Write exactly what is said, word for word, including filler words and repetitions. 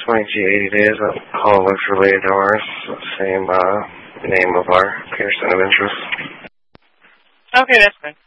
twenty G eighty days. That call looks related to ours. Same uh, name of our person of interest. Okay, that's fine.